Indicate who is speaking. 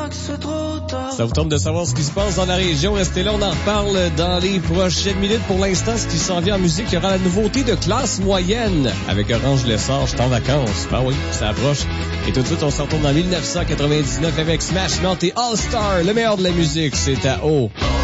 Speaker 1: Ça vous tente de savoir ce qui se passe dans la région? Restez là, on en reparle dans les prochaines minutes. Pour l'instant, ce qui s'en vient en musique, il y aura la nouveauté de Classe Moyenne avec Orange Lessard. Je suis en vacances. Ben oui, ça approche. Et tout de suite, on se retourne en 1999 avec Smash Mouth et All Star. Le meilleur de la musique, c'est à O.